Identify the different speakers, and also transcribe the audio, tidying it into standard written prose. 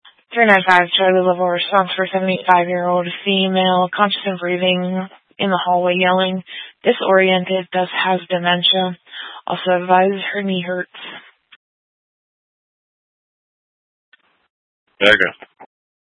Speaker 1: 395 Charlie level response for 75-year-old female, conscious and breathing, in the hallway yelling, disoriented, thus has dementia. Also advised her knee hurts.
Speaker 2: There you go.